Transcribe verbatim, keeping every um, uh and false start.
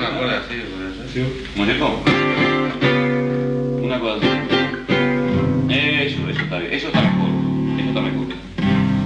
una cosa así, puede ser. Sí. ¿Cómo es esto? Una cosa así. Eso, eso está bien. Eso está mejor. Eso está mejor.